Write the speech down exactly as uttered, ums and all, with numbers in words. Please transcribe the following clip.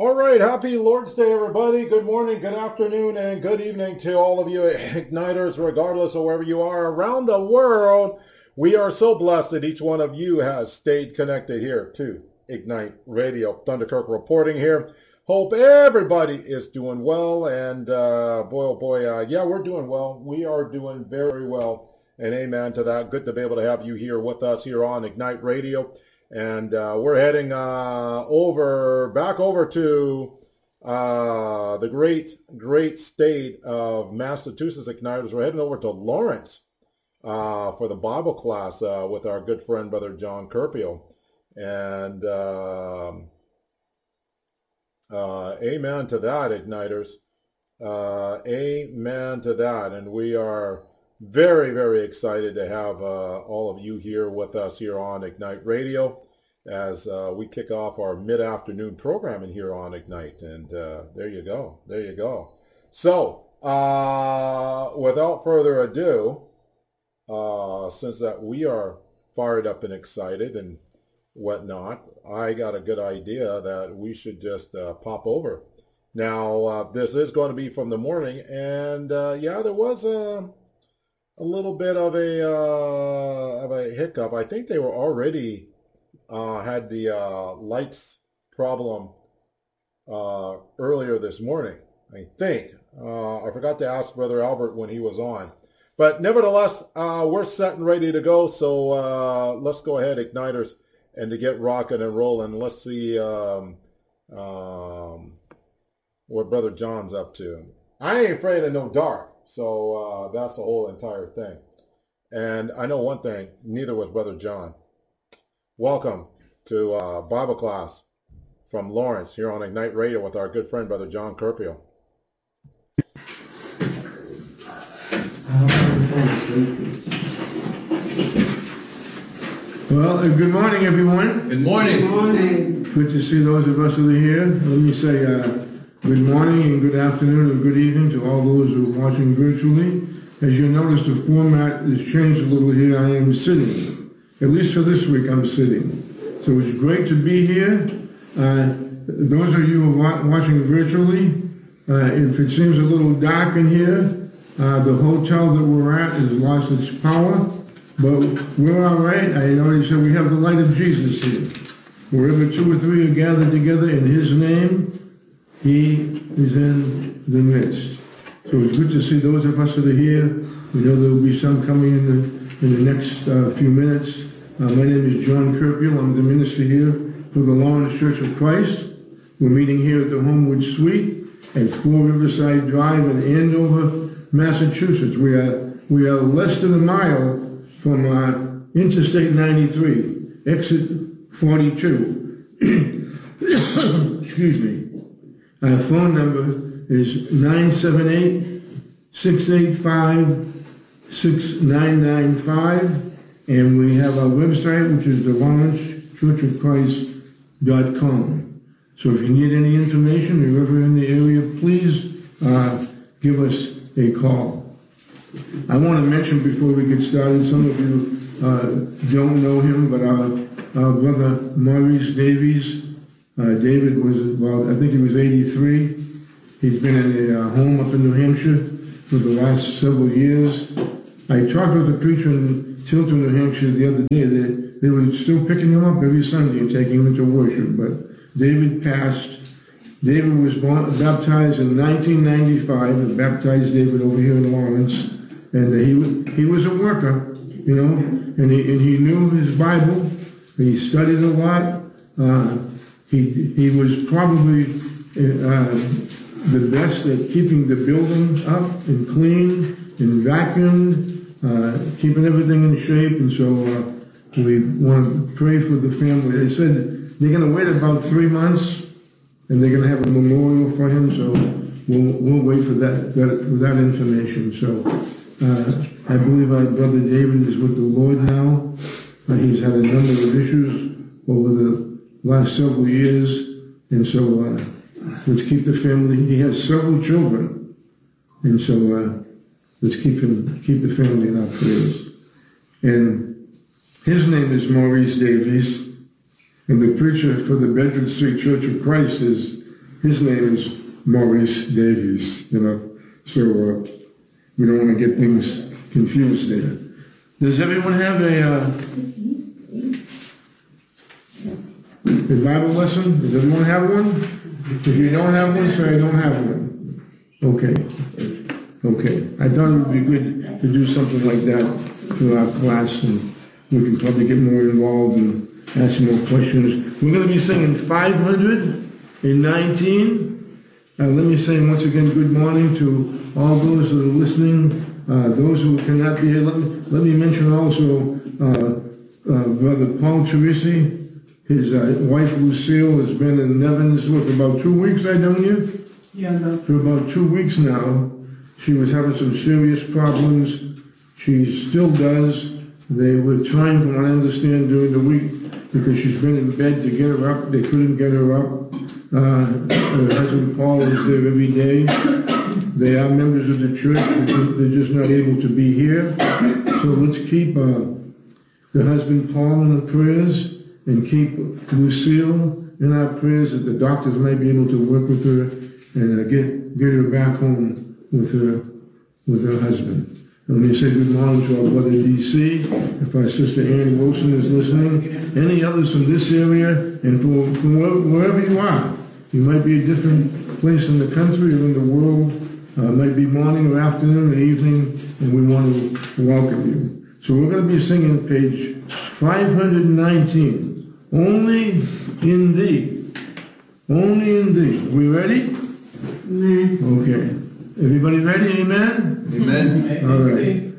All right, happy Lord's Day, everybody. Good morning, good afternoon, and good evening to all of you Igniters, regardless of wherever you are around the world. We are so blessed that each one of you has stayed connected here to Ignite Radio. Thunderkirk reporting here. Hope everybody is doing well, and uh, boy, oh boy, uh, yeah, we're doing well. We are doing very well, and amen to that. Good to be able to have you here with us here on Ignite Radio. And uh, we're heading uh, over, back over to uh, the great, great state of Massachusetts Igniters. We're heading over to Lawrence uh, for the Bible class uh, with our good friend, Brother John Curpio. And uh, uh, amen to that, Igniters. Uh, amen to that. And we are very, very excited to have uh, all of you here with us here on Ignite Radio as uh, we kick off our mid-afternoon programming here on Ignite. And uh, there you go. There you go. So, uh, without further ado, uh, since that we are fired up and excited and whatnot, I got a good idea that we should just uh, pop over. Now, uh, this is going to be from the morning, and uh, yeah, there was a... a little bit of a uh, of a hiccup. I think they were already uh, had the uh, lights problem uh, earlier this morning. I think uh, I forgot to ask Brother Albert when he was on, but nevertheless, uh, we're set and ready to go. So uh, let's go ahead, Igniters, and to get rocking and rolling. Let's see um, um, what Brother John's up to. I ain't afraid of no dark. So uh, that's the whole entire thing. And I know one thing, neither was Brother John. Welcome to uh, Bible class from Lawrence here on Ignite Radio with our good friend, Brother John Curpio. Well, uh, good morning, everyone. Good morning. Good morning. Good to see those of us that are here. Let me say uh, good morning and good afternoon and good evening to all those who are watching virtually. As you notice, the format has changed a little here. I am sitting. At least for this week, I'm sitting. So it's great to be here. Uh, those of you who are watching virtually, uh, if it seems a little dark in here, uh, the hotel that we're at has lost its power, but we're all right. I already said we have the light of Jesus here. Wherever two or three are gathered together in his name, he is in the midst. So it's good to see those of us that are here. We know there will be some coming in the, in the next uh, few minutes. Uh, my name is John Curpio. I'm the minister here for the Lawrence Church of Christ. We're meeting here at the Homewood Suite at four Riverside Drive in Andover, Massachusetts. We are we are less than a mile from uh, Interstate ninety-three, exit forty-two. Excuse me. Our phone number is nine seven eight, six eight five, six nine nine five, and we have our website, which is the Lawrence Church of Christ dot com. So if you need any information, if you're ever in the area, please uh, give us a call. I want to mention before we get started, some of you uh, don't know him, but our, our brother Maurice Davies, uh, David was about, I think he was eighty-three. He's been in a uh, home up in New Hampshire for the last several years. I talked with a preacher in Tilton, New Hampshire the other day. They, they were still picking him up every Sunday and taking him into worship, but David passed. David was born, baptized in nineteen ninety-five, and baptized David over here in Lawrence. And he he was a worker, you know, and he, and he knew his Bible, and he studied a lot. Uh, he, he was probably uh, the best at keeping the building up and clean and vacuumed, uh, keeping everything in shape. And so uh, we want to pray for the family. They said they're going to wait about three months, and they're going to have a memorial for him. So we'll we'll wait for that, that for that information. So uh, I believe our brother David is with the Lord now. Uh, he's had a number of issues over the last several years, and so uh, let's keep the family. He has several children, and so uh, let's keep him keep the family in our prayers. And his name is Maurice Davies. And the preacher for the Bedford Street Church of Christ is his name is Maurice Davies, you know, so uh, we don't want to get things confused there. Does everyone have a, uh, a Bible lesson? Does everyone have one? If you don't have one, say I don't have one. Okay. Okay. I thought it would be good to do something like that for our class, and we can probably get more involved and ask more questions. We're going to be singing five hundred nineteen. Uh, let me say once again good morning to all those that are listening. Uh, those who cannot be here, let me, let me mention also uh, uh, Brother Paul Teresi. His uh, wife Lucille has been in Evansville for about two weeks, I don't you? Yeah, no. For about two weeks now. She was having some serious problems. She still does. They were trying, from what I understand, during the week, because she's been in bed to get her up. They couldn't get her up. Uh, her husband Paul is there every day. They are members of the church, but they're just not able to be here. So let's keep uh, the husband Paul in our prayers, and keep Lucille in our prayers, that the doctors may be able to work with her and uh, get get her back home with her with her husband. And let me say good morning to our brother D C, if our sister Annie Wilson is listening, any others from this area, and from, from wherever you are. You might be a different place in the country or in the world, uh, might be morning or afternoon or evening, and we want to welcome you. So we're going to be singing page five hundred nineteen, Only in Thee. Only in Thee. We ready? Amen. Okay. Everybody ready? Amen? Amen. All right.